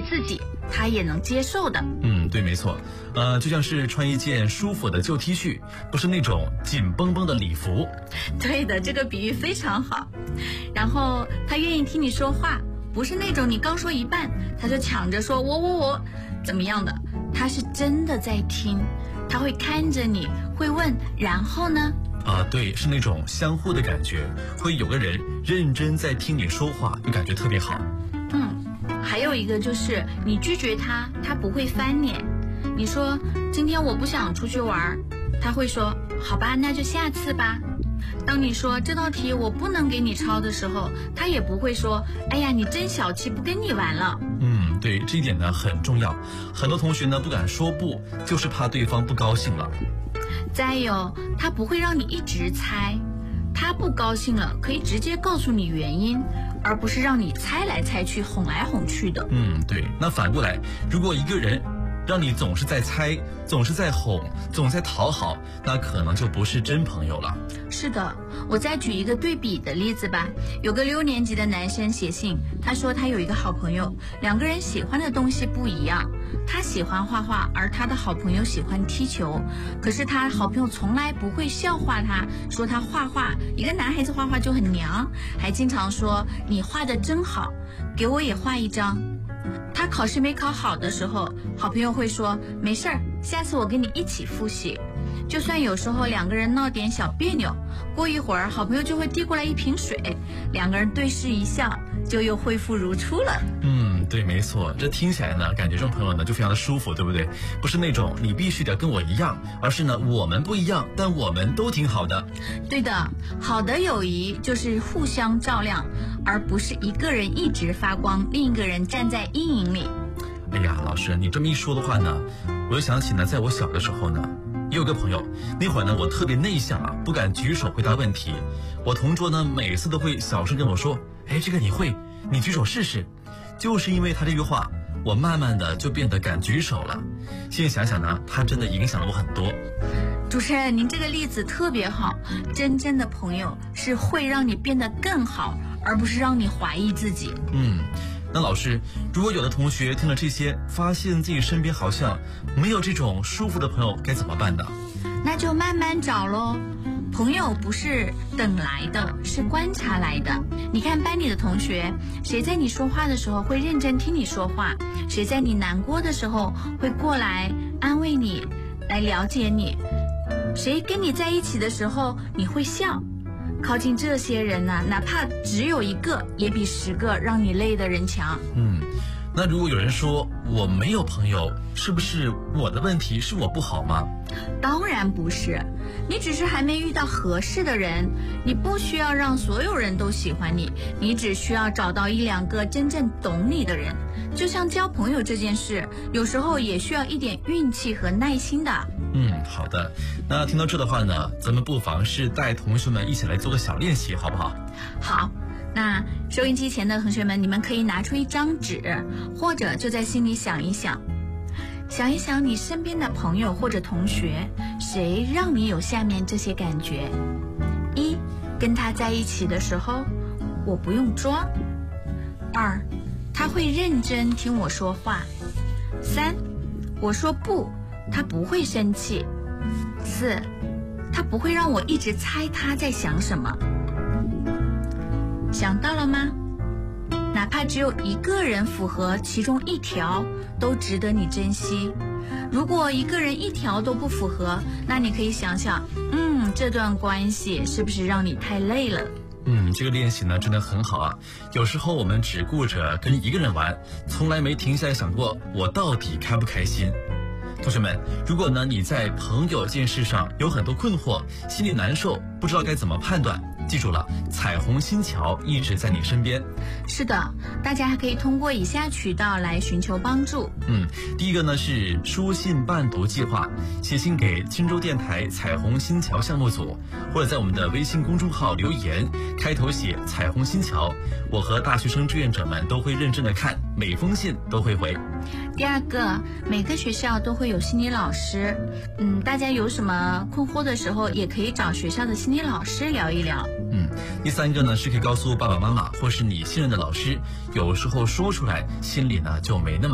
自己，他也能接受的。 对，没错。就像是穿一件舒服的旧 T 恤，不是那种紧绷绷的礼服。 对的，这个比喻非常好。然后他愿意听你说话，不是那种你刚说一半他就抢着说我怎么样的，他是真的在听，他会看着你，会问然后呢？ 对，是那种相互的感觉，会有个人认真在听你说话，就感觉特别好。 还有一个就是你拒绝他，他不会翻脸。你说今天我不想出去玩，他会说好吧，那就下次吧。当你说这道题我不能给你抄的时候，他也不会说哎呀你真小气，不跟你玩了。 对，这一点呢很重要。很多同学呢不敢说不，就是怕对方不高兴了。 再有，他不会让你一直猜，他不高兴了可以直接告诉你原因，而不是让你猜来猜去，哄来哄去的。 对。那反过来，如果一个人让你总是在猜，总是在哄，总在讨好，那可能就不是真朋友了。 是的，我再举一个对比的例子吧。有个6年级的男生写信，他说他有一个好朋友，两个人喜欢的东西不一样。他喜欢画画，而他的好朋友喜欢踢球。可是他好朋友从来不会笑话他，说他画画，一个男孩子画画就很娘，还经常说你画得真好，给我也画一张。他考试没考好的时候，好朋友会说没事儿，下次我跟你一起复习。就算有时候两个人闹点小别扭，过一会儿好朋友就会递过来一瓶水，两个人对视一笑，就又恢复如初了。 对，没错。这听起来呢，感觉这种朋友呢就非常的舒服，对不对？不是那种你必须得跟我一样，而是呢我们不一样，但我们都挺好的。 对的，好的友谊就是互相照亮，而不是一个人一直发光，另一个人站在阴影里。 哎呀，老师，你这么一说的话呢，我就想起呢，在我小的时候呢，也有个朋友，那会儿呢我特别内向不敢举手回答问题。我同桌呢每次都会小声跟我说，这个你会，你举手试试。就是因为他这句话，我慢慢的就变得敢举手了。现在想想呢，他真的影响了我很多。 主持人，您这个例子特别好，真正的朋友是会让你变得更好，而不是让你怀疑自己。 那老师，如果有的同学听了这些，发现自己身边好像没有这种舒服的朋友，该怎么办呢？ 那就慢慢找咯。朋友不是等来的，是观察来的。你看班里的同学，谁在你说话的时候会认真听你说话，谁在你难过的时候会过来安慰你，来了解你，谁跟你在一起的时候你会笑。靠近这些人呢，哪怕只有一个，也比10个让你累的人强。 那如果有人说我没有朋友，是不是我的问题，是我不好吗？ 当然不是，你只是还没遇到合适的人。你不需要让所有人都喜欢你，你只需要找到1、2个真正懂你的人。就像交朋友这件事，有时候也需要一点运气和耐心的。 好的。那听到这的话呢，咱们不妨是带同学们一起来做个小练习，好不好？ 好。那收音机前的同学们，你们可以拿出一张纸，或者就在心里想一想你身边的朋友或者同学，谁让你有下面这些感觉？1，跟他在一起的时候，我不用装。2，他会认真听我说话。3，我说不，他不会生气。4，他不会让我一直猜他在想什么。想到了吗？哪怕只有1个人符合其中1条，都值得你珍惜。如果1个人1条都不符合，那你可以想想，这段关系是不是让你太累了？ 这个练习呢真的很好啊。有时候我们只顾着跟1个人玩，从来没停下来想过我到底开不开心。同学们，如果呢你在朋友这件事上有很多困惑，心里难受，不知道该怎么判断，记住了，彩虹新桥一直在你身边。 是的，大家还可以通过以下渠道来寻求帮助。 第一个呢是书信伴读计划，写信给青州电台彩虹新桥项目组，或者在我们的微信公众号留言，开头写彩虹新桥，我和大学生志愿者们都会认真的看，每封信都会回。 第二个，每个学校都会有心理老师，大家有什么困惑的时候，也可以找学校的心理老师聊一聊。 第三个呢是可以告诉爸爸妈妈或是你信任的老师，有时候说出来心里呢就没那么